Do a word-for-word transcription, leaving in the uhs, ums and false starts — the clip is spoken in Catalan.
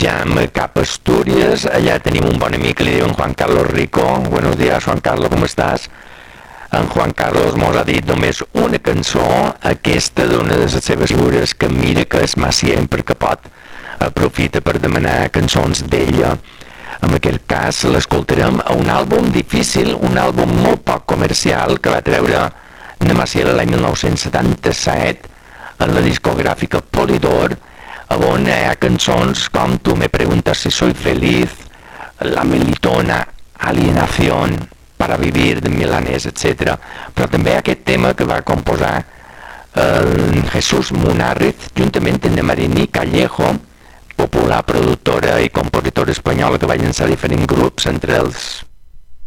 Viatgem cap a Astúries, allà tenim un bon amic que li diuen Juan Carlos Rico. Buenos días, Juan Carlos, com estàs? En Juan Carlos mos ha dit només una cançó, aquesta d'una de les seves figures que mira que és sempre que pot aprofita per demanar cançons d'ella. En aquest cas l'escoltarem a un àlbum difícil, un àlbum molt poc comercial que va treure Nemaciel l'any mil nou-cents setanta-set en la discogràfica Polydor, on hi ha cançons com Tu me preguntas si soy feliz, La Melitona, Alienación, Para vivir de Milanés, etcètera. Però també aquest tema que va composar eh, Jesús Munárriz juntament amb Marini Callejo, popular productora i compositora espanyola que va llançar diferents grups, entre els